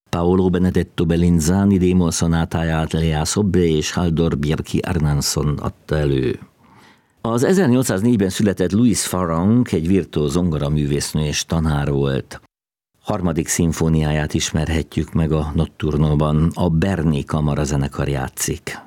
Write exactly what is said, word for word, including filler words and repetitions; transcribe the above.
Paolo Benedetto Bellinzani démol szonátáját Lea Sobbe és Haldor Bjerki Arnansson adta elő. Az ezernyolcszáznégyben született Louise Farrenc egy virtuóz zongoraművésznő és tanár volt. Harmadik szimfóniáját ismerhetjük meg a Nocturnóban, a Berni kamarazenekar játszik.